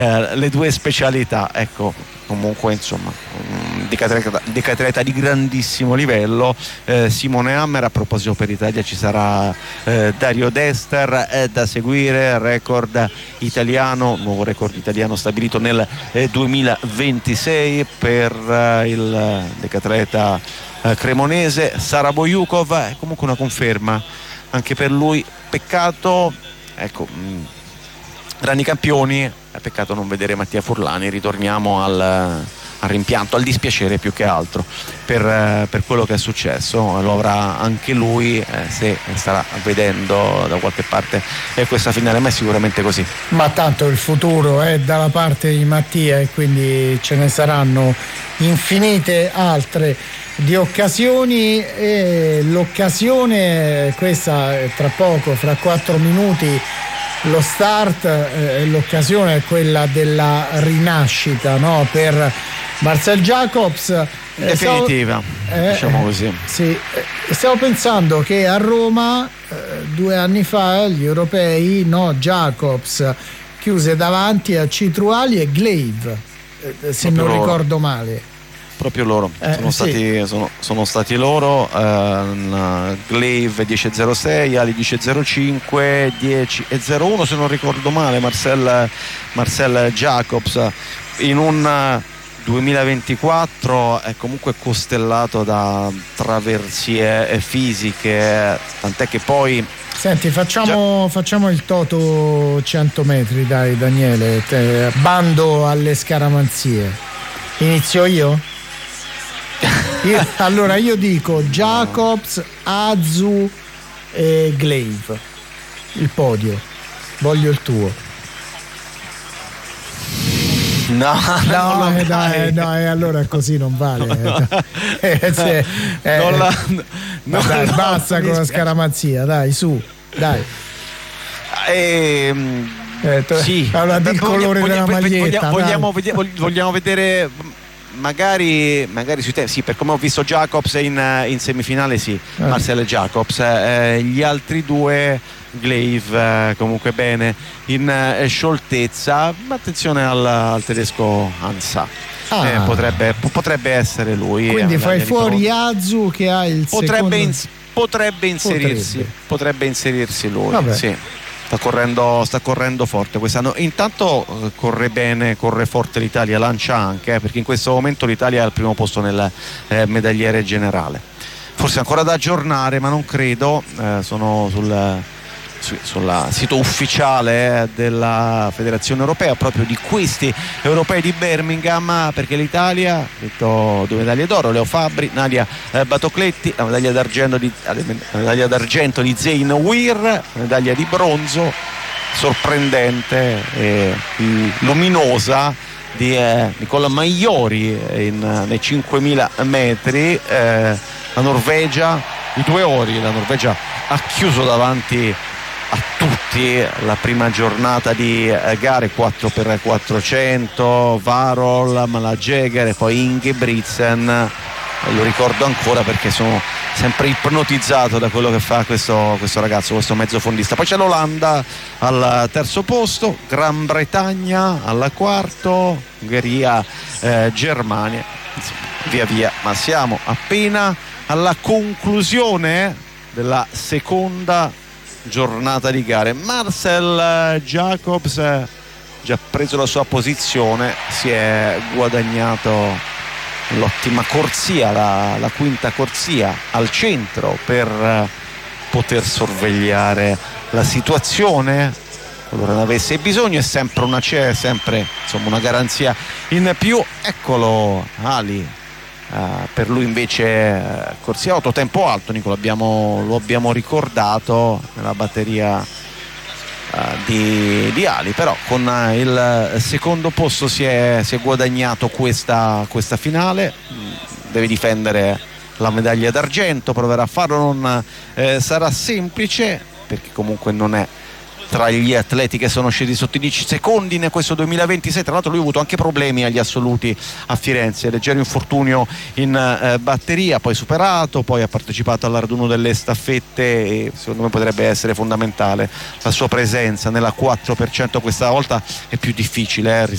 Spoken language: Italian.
le due specialità. Ecco, comunque insomma dicatreta di grandissimo livello. Simone Hammer. A proposito, per Italia ci sarà Dario Dester da seguire, nuovo record italiano stabilito nel 2026 per il decatreta cremonese. Sara Bojukov è comunque una conferma anche per lui. Peccato, ecco, grandi campioni, peccato non vedere Mattia Furlani. Ritorniamo al rimpianto, al dispiacere più che altro per quello che è successo. Lo avrà anche lui se starà vedendo da qualche parte questa finale, ma è sicuramente così. Ma tanto il futuro è dalla parte di Mattia e quindi ce ne saranno infinite altre di occasioni, e l'occasione questa tra poco, fra 4 minuti lo start, l'occasione è quella della rinascita, no? Per Marcel Jacobs, definitiva, diciamo così. Sì, stavo pensando che a Roma 2 anni fa gli europei, no, Jacobs chiuse davanti a Citruali e Glaive, se non ricordo male. Proprio loro, sono stati loro. Glaive 10.06, Ali 10.05, 10.01 se non ricordo male. Marcel Jacobs in un 2024 è comunque costellato da traversie fisiche, tant'è che poi senti, facciamo il toto 100 metri, dai Daniele, bando alle scaramanzie. Inizio io? Allora io dico Jacobs, Azu e Glaive, il podio. Voglio il tuo. No, dai, allora così non vale. Dai, basta con la scaramanzia, dai, su, dai. Sì, allora il colore della maglietta. Vogliamo vedere magari sui tempi, sì, per come ho visto Jacobs in semifinale, sì, Marcel Jacobs. Gli altri due, Glaive comunque bene in scioltezza, ma attenzione al tedesco Ansa. Potrebbe essere lui. Quindi fai fuori Azu che ha il potrebbe inserirsi lui. Vabbè. Sì. Sta correndo forte quest'anno. Intanto corre bene, corre forte l'Italia, lancia anche, perché in questo momento l'Italia è al primo posto nel medagliere generale. Forse ancora da aggiornare, ma non credo. Sono sul sito ufficiale della Federazione Europea, proprio di questi europei di Birmingham, perché l'Italia ha vinto 2 medaglie d'oro, Leo Fabbri, Nadia Batocletti, la medaglia d'argento di Zein Wir, la medaglia di bronzo sorprendente e luminosa di Nicola Maiori nei 5.000 metri. La Norvegia, i 2 ori, la Norvegia ha chiuso davanti a tutti la prima giornata di gare, 4x400, Varol, Malajeger e poi Ingebrigtsen. Lo ricordo ancora perché sono sempre ipnotizzato da quello che fa questo ragazzo, questo mezzofondista. Poi c'è l'Olanda al terzo posto, Gran Bretagna al quarto, Ungheria, Germania, insomma, via, ma siamo appena alla conclusione della seconda giornata di gare. Marcel Jacobs ha già preso la sua posizione, si è guadagnato l'ottima corsia, la quinta corsia al centro per poter sorvegliare la situazione qualora ne avesse bisogno. È sempre sempre insomma una garanzia in più. Eccolo Ali. Per lui invece corsia 8, tempo alto, Nicola, lo abbiamo ricordato nella batteria di Ali, però con il secondo posto si è guadagnato questa finale. Deve difendere la medaglia d'argento, proverà a farlo, non sarà semplice perché comunque non è tra gli atleti che sono scesi sotto i 10 secondi in questo 2026. Tra l'altro lui ha avuto anche problemi agli assoluti a Firenze, leggero infortunio in batteria, poi superato, poi ha partecipato al raduno delle staffette e secondo me potrebbe essere fondamentale la sua presenza nella 4%. Questa volta è più difficile